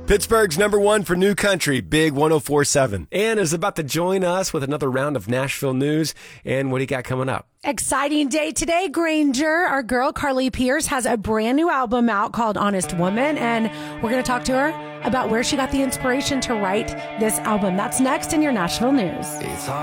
Pittsburgh's number one for new country, Big 104.7. Ann is about to join us with another round of Nashville news. And what do you got coming up? Exciting day today, Granger. Our girl, Carly Pearce, has a brand new album out called Honest Woman. And we're going to talk to her about where she got the inspiration to write this album. That's next in your Nashville news. It's